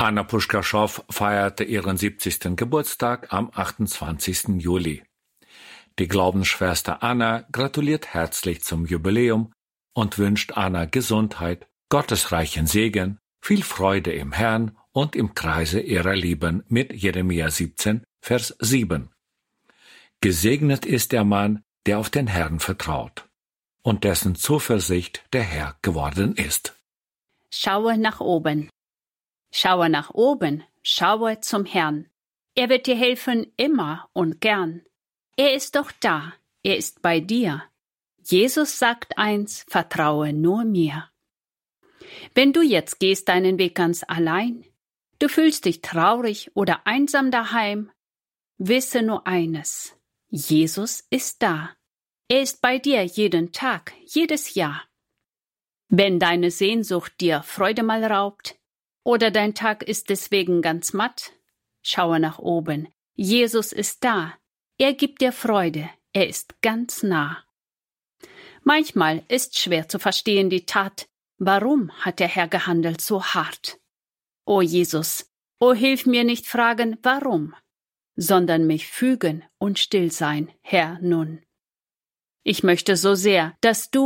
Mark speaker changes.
Speaker 1: Anna Puschkaschow feierte ihren 70. Geburtstag am 28. Juli. Die Glaubensschwester Anna gratuliert herzlich zum Jubiläum und wünscht Anna Gesundheit, gottesreichen Segen, viel Freude im Herrn und im Kreise ihrer Lieben mit Jeremia 17, Vers 7. Gesegnet ist der Mann, der auf den Herrn vertraut und dessen Zuversicht der Herr geworden ist.
Speaker 2: Schaue nach oben. Schaue nach oben, schaue zum Herrn. Er wird dir helfen immer und gern. Er ist doch da, er ist bei dir. Jesus sagt eins, vertraue nur mir. Wenn du jetzt gehst deinen Weg ganz allein, du fühlst dich traurig oder einsam daheim, wisse nur eines, Jesus ist da. Er ist bei dir jeden Tag, jedes Jahr. Wenn deine Sehnsucht dir Freude mal raubt oder dein Tag ist deswegen ganz matt, schaue nach oben. Jesus ist da. Er gibt dir Freude. Er ist ganz nah. Manchmal ist schwer zu verstehen die Tat. Warum hat der Herr gehandelt so hart? O Jesus, o hilf mir nicht fragen, warum, sondern mich fügen und still sein, Herr, nun. Ich möchte so sehr, dass du